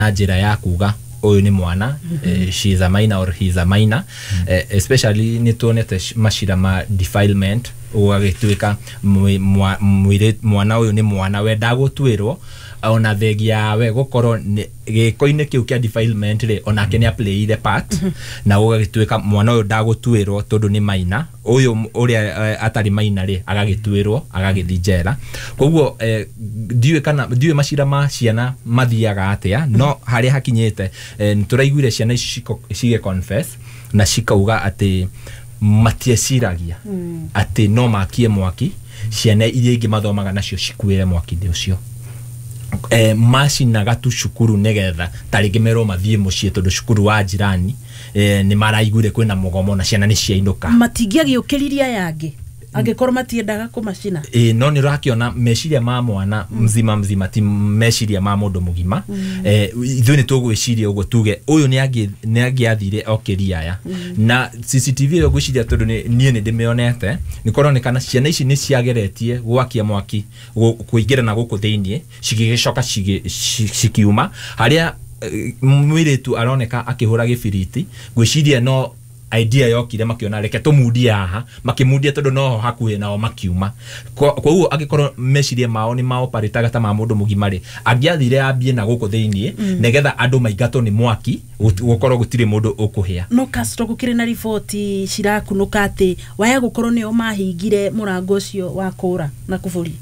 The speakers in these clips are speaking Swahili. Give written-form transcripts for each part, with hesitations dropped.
njira ya kuga uyu ni mwana she is a minor or he is a minor especially ni tuonete mashira ma defilement ugagituika mwana uyu ni mwana wenda gutwirwo ona thegia we gukorwo gikoine kiu kia defilement ri ona kenya play the part na ugagituika mwana uyu ndagutwirwo tondu ni minor uyu uria atari minor ri agagitwirwo agagithijera koguo ndiwe mashira ma ciana mathiaga atia no hari hakinyete turaiguire ciana cige confess na cikauga ati matieciragia ati no makie mwaki ciana iria ingi mathomaga nacio cikuire mwaki ucio macinaga tu cukuru negetha taringi mero mathie mucie tondu cukuru wa jirani ni maraigure kwina mugomo na ciana ni ciainuka matingiagiukiriria yangi angekorwo matiendaga kumacina no ni rakiona meciria ma mwana mzima ti meciria ma mundu mugima ithu ni tugwiciria ugo tuge uyu ni agiathire okiria aya na CCTV yo gwiciria tondu ni ndimionete ni koronekana ciana ici ni ciageretie gwakia mwaki kuingira na guku theinie cigigicoka cikiuma haria mwiritu aroneka akihura gibiriti gwiciria no idea yokire makiona reke tumudia haha makimudia tondu no hakuhe nao makiuma kwa hiyo agikorwo meciria mao ni mao paritaga ta ma mundu mugimari agiathire ambie na guku theinie negetha andu maigato ni mwaki gukorwo gutire mundu ukuhia no Castro gukire na riboti cirakunuka ati waya gukorwo ni o mahingire murango ucio wa kura na kuburi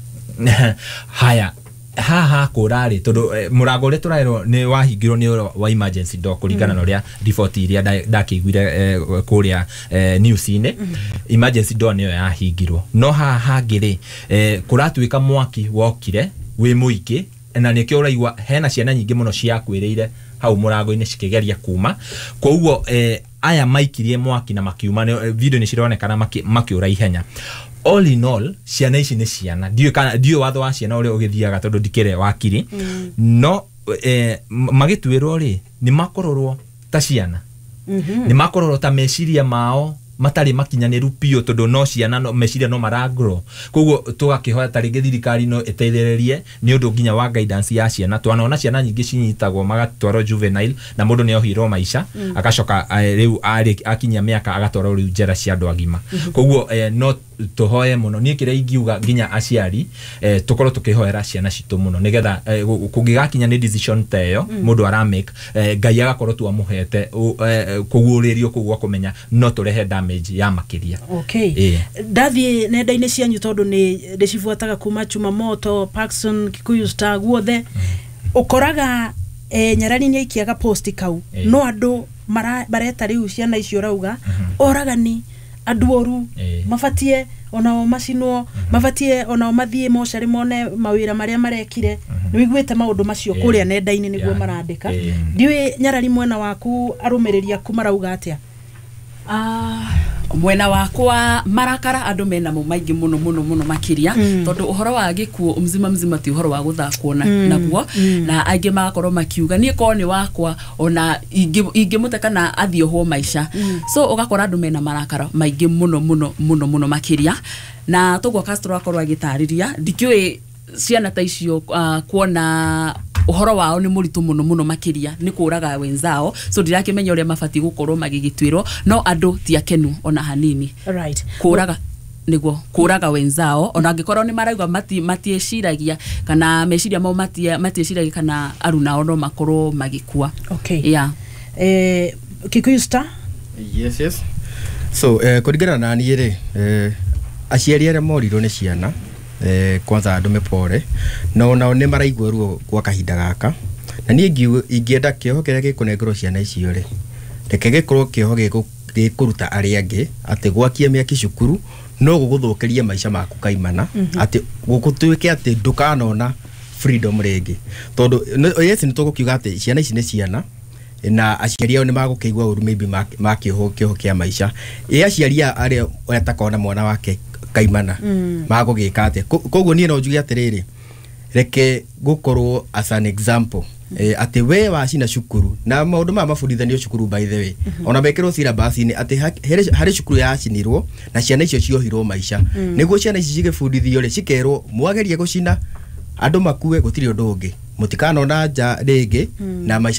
haya haha kurari tondu murango uri turairo ni wahingirwo ni wa emergency door kuringana na ria report iria ndakiguire kuria news ine emergency door niyo yahingirwo no haha ngiri kuratuika mwaki wokire wi muiki na nikio uraigwa hena ciana nyingi muno ciakwiriire hau murango-ini cikigeria kuma koguo aya maikirie mwaki na makiuma video ni cironekana makiura ihenya all in all ciana ici ni ciana ndiwe watho wa ciana uri ugithiaga tondu ndikire wakiri no magitwirwo ri ni makororwo ta ciana ni makororwo ta meciria mao matari makinyaniru pio tondu no ciana no meciria no maragro koguo tugakihoya taringi thirikari no etethererie ni undu nginya wa guidance ya ciana twanona ciana nyingi cinyitagwo magatwaro juvenile na mundu ni ohiro maisha akacoka riu akinya miaka agatwaro riu njera cia andu agima koguo no tuhoye muno ni kire ingiuga nginya aciari tukorwo tukihoera ciana citu muno nigetha kungigakinya ni decision teyo mundu ara make ngai agakorwo tu amuhete kuguririo kugwa kumenya no turehe damage ya makiria okay ndathie nenda-ini cianyu tondu ni ndicifuataga kuma Chumamoto Paxson Kikuyu Star guothe ukoraga Nyarari ni ikiaga post kau no andu mareta riu ciana icio rauga oragani andu oru mafatie ona macinwo mafatie ona mathie mochari mone mawira maria marekire niwiguite maundu macio kuria nenda-ini niguo marandika ndiwe Nyarari mwena waku arumiriria kumarauga atia mwena wakwa marakara andu mena mu maingi muno makiria tondu uhoro wa gikuo mzima ti uhoro wa guthakwo naguo na aingi magakorwo makiuga nie ko ni wakwa ona ingimuteka na athio ho maisha so ugakora andu mena marakara maingi muno makiria na togwa Castro akorwo agitariria ndikiwe ciana ta icio kuona uhoro wao ni muritu muno makiria ni kuraga wenzao so ndirakimenya uria mafati gukorwo magigitwirwo no andu ti akenu ona hanini right kuraga niguo kuraga wenzao ona angikorwo ni maraigwa matieciragia kana meciria mao matieciragia kana aruna ono makorwo magikua okay yeah Kikuyu Star yes so kuringana na ni ri aciari aria morirwo ni ciana kwanza andu mepore na ne maraigwa ruo kwa kahinda gaka na nie ingienda kioho kiria gikunengero ciana icio ri reke gikorwo kioho gikuruta aria angi ati gwakia miaki cukuru no guguthukiria maisha maku kaimana ati gukutuike ati ndukanona freedom ringi tondu yes ni tugukiuga ati ciana ici ni ciana na aciari ao ni magukigwa uru maybe makioho kia maisha aciari aria atakona mwana wake kaimana magugika ate koguo nie no njuge atiriri reke gukorwo as an example ati we wacina cukuru na maundu ma mabudithanio cukuru by the way ona bekirwo syllabus ni ati hari cukuru yacinirwo na ciana icio ciohirwo maisha niguo ciana ici cigibudithio ri cikerwo mwagerie gucina andu makue gutiri undu ungi mutikano na nja rĩngĩ na maica